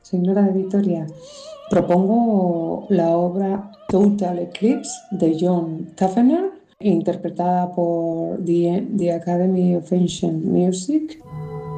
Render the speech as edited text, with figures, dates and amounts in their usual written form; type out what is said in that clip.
señora de Vitoria. Propongo la obra Total Eclipse de John Tavener, interpretada por the Academy of Ancient Music.